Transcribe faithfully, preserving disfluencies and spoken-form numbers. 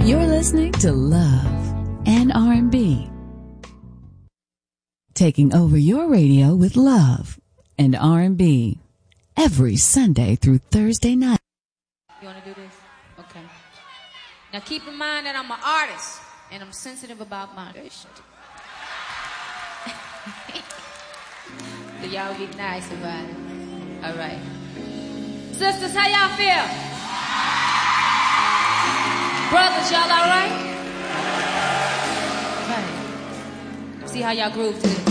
You're listening to Love and R and B. Taking over your radio with Love and R and B every Sunday through Thursday night. You want to do this? Okay. Now keep in mind that I'm an artist and I'm sensitive about my shit. So y'all get nice about it. All right. Sisters, how y'all feel? Brothers, y'all all right? All right. See how y'all groove to this.